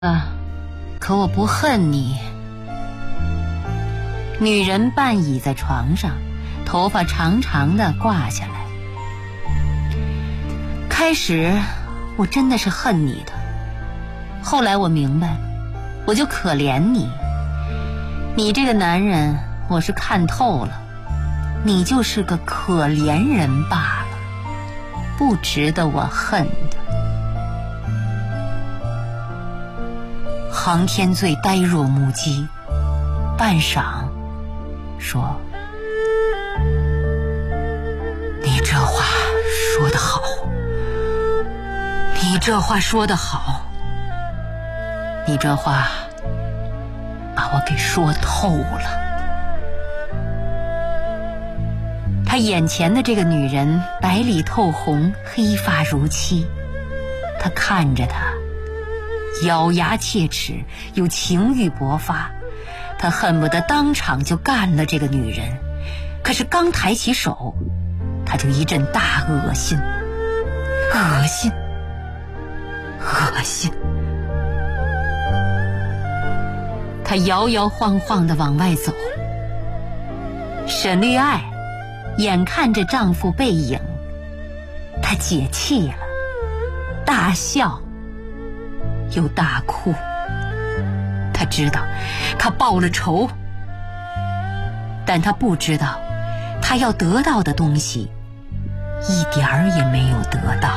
可我不恨你。女人半倚在床上，头发长长的挂下来。开始我真的是恨你的，后来我明白，我就可怜你。你这个男人我是看透了，你就是个可怜人罢了，不值得我恨的。航天罪呆若木鸡，半晌说：“你这话说得好，你这话说得好，你这话把我给说透了。”他眼前的这个女人白里透红，黑发如漆，他看着她咬牙切齿，有情欲勃发，他恨不得当场就干了这个女人。可是刚抬起手，他就一阵大恶心，恶心，恶心。他摇摇晃晃地往外走。沈绿爱眼看着丈夫背影，她解气了，大笑又大哭。她知道她报了仇，但她不知道她要得到的东西一点儿也没有得到。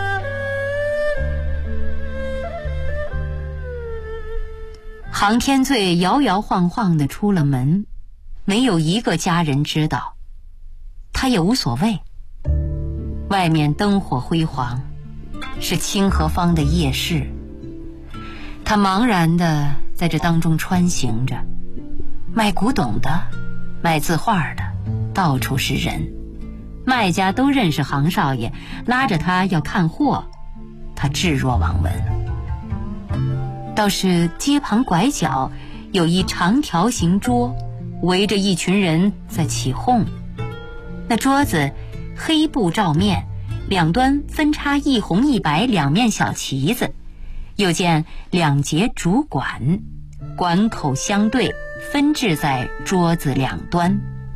航天罪摇摇晃晃地出了门，没有一个家人知道，他也无所谓。外面灯火辉煌，是清河坊的夜市。他茫然地在这当中穿行着，卖古董的，卖字画的，到处是人。卖家都认识杭少爷，拉着他要看货，他置若罔闻。倒是街旁拐角有一长条形桌，围着一群人在起哄。那桌子黑布罩面，两端分插一红一白两面小旗子，又见两节竹管，管口相对，分置在桌子两端。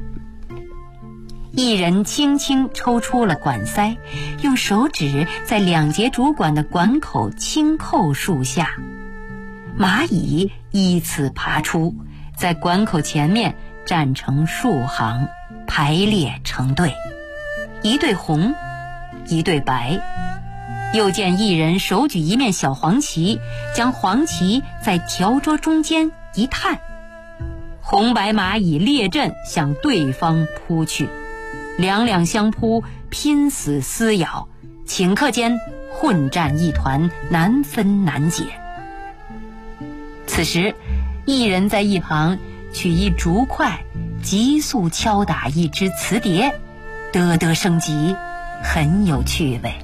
一人轻轻抽出了管塞，用手指在两节竹管的管口轻扣数下，蚂蚁依次爬出，在管口前面站成数行，排列成队，一队红，一队白。又见一人手举一面小黄旗，将黄旗在条桌中间一探，红白蚂蚁列阵向对方扑去，两两相扑，拼死撕咬，顷刻间混战一团，难分难解。此时一人在一旁取一竹筷，急速敲打一只瓷碟，嘚嘚声急，很有趣味。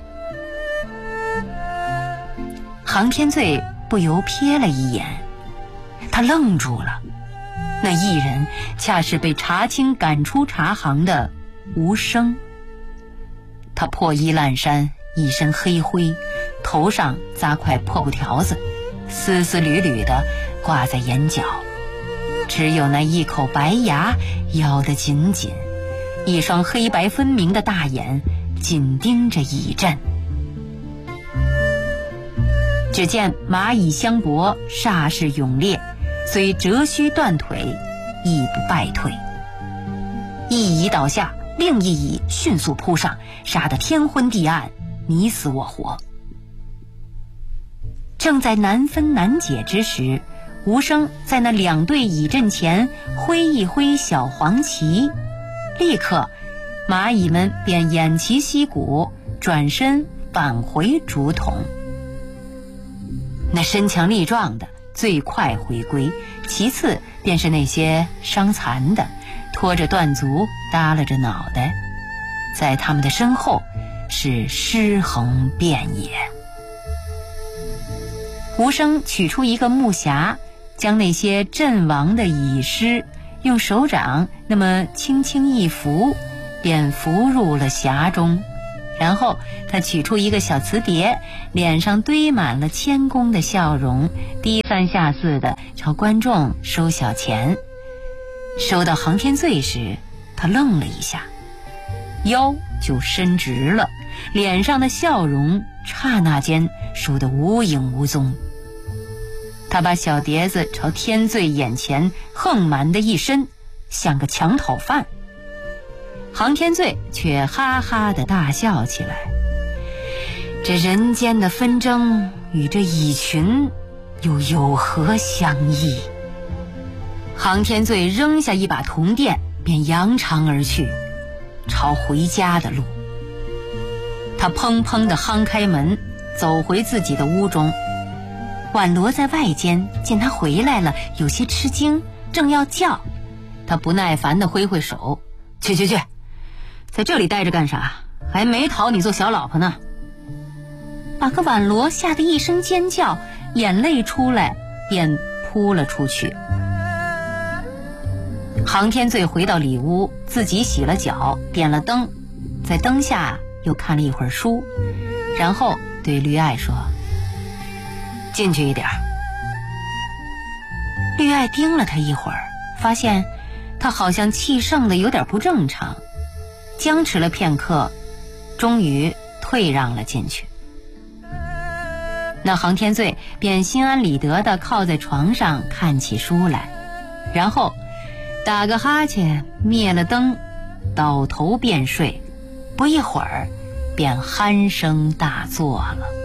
航天罪不由瞥了一眼，他愣住了。那一人恰是被查清赶出茶行的吴生。他破衣烂衫，一身黑灰，头上扎块破布条子，丝丝缕缕的挂在眼角，只有那一口白牙咬得紧紧，一双黑白分明的大眼紧盯着一阵。只见蚂蚁相搏，煞势勇烈，虽折须断腿，亦不败退。一蚁倒下，另一蚁迅速扑上，杀得天昏地暗，你死我活。正在难分难解之时，吴生在那两队蚁阵前挥一挥小黄旗，立刻蚂蚁们便偃旗息鼓，转身返回竹筒。那身强力壮的最快回归，其次便是那些伤残的，拖着断足，耷拉着脑袋，在他们的身后是尸横遍野。吴生取出一个木匣，将那些阵亡的蚁尸用手掌那么轻轻一扶，便扶入了匣中， 然后他取出一个小瓷碟，脸上堆满了谦恭的笑容，低三下四的朝观众收小钱。收到航天罪时，他愣了一下，腰就伸直了，脸上的笑容刹那间收得无影无踪。他把小碟子朝天罪眼前横蛮的一伸，像个抢讨犯。航天罪却哈哈地大笑起来。这人间的纷争与这蚁群又有何相异？航天罪扔下一把铜锭，便扬长而去，朝回家的路。他砰砰地夯开门，走回自己的屋中。婉罗在外间见他回来了，有些吃惊，正要叫，他不耐烦地挥挥手：“去，在这里待着干啥？还没讨你做小老婆呢。”把个婉罗吓得一声尖叫，眼泪出来，便扑了出去。航天罪回到里屋，自己洗了脚，点了灯，在灯下又看了一会儿书，然后对绿爱说：“进去一点。”绿爱盯了他一会儿，发现他好像气盛的有点不正常，僵持了片刻，终于退让了进去。那航天罪便心安理得地靠在床上看起书来，然后打个哈欠，灭了灯，倒头便睡，不一会儿便鼾声大作了。